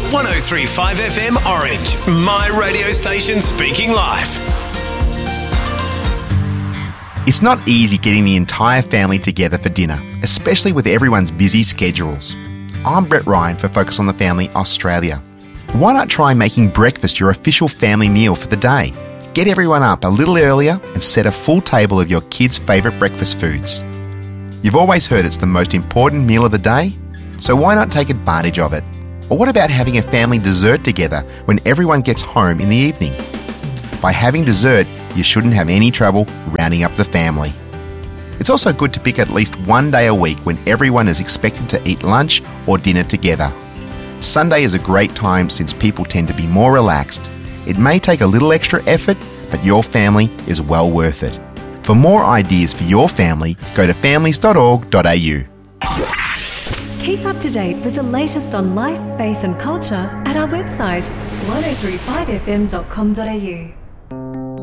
103.5 FM Orange, my radio station speaking life. It's not easy getting the entire family together for dinner, especially with everyone's busy schedules. I'm Brett Ryan for Focus on the Family Australia. Why not try making breakfast your official family meal for the day? Get everyone up a little earlier and set a full table of your kids' favourite breakfast foods. You've always heard it's the most important meal of the day, so why not take advantage of it? Or what about having a family dessert together when everyone gets home in the evening? By having dessert, you shouldn't have any trouble rounding up the family. It's also good to pick at least one day a week when everyone is expected to eat lunch or dinner together. Sunday is a great time since people tend to be more relaxed. It may take a little extra effort, but your family is well worth it. For more ideas for your family, go to families.org.au. Keep up to date with the latest on life, faith and culture at our website 1035fm.com.au.